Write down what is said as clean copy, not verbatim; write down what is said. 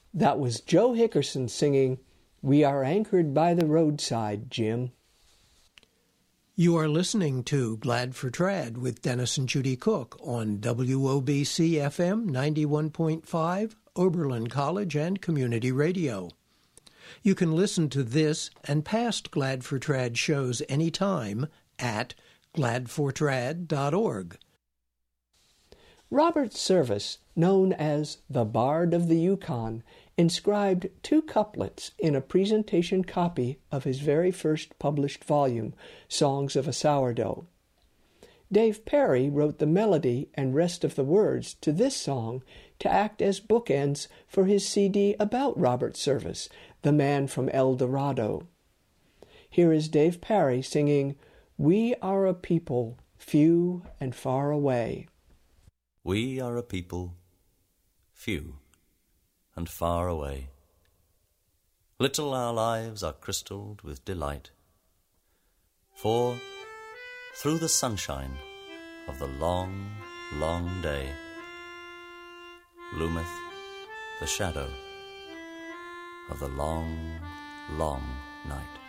That was Joe Hickerson singing, "We Are Anchored by the Roadside, Jim." You are listening to Glad for Trad with Dennis and Judy Cook on WOBC FM 91.5, Oberlin College and Community Radio. You can listen to this and past Glad for Trad shows anytime at gladfortrad.org. Robert Service, known as the Bard of the Yukon, inscribed 2 couplets in a presentation copy of his very first published volume, Songs of a Sourdough. Dave Perry wrote the melody and rest of the words to this song to act as bookends for his CD about Robert Service, the man from El Dorado. Here is Dave Perry singing, "We are a people, few and far away." We are a people, few and far away. Little our lives are crystalled with delight, for through the sunshine of the long, long day loometh the shadow of the long, long night.